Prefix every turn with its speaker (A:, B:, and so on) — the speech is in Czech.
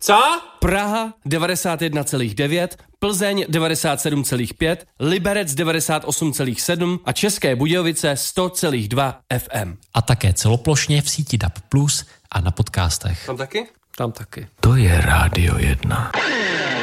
A: Co?
B: Praha 91,9, Plzeň 97,5, Liberec 98,7 a České Budějovice 100,2 FM.
C: A také celoplošně v síti DAB+ a na podcastech.
A: Tam taky?
B: Tam taky.
D: To je Rádio 1.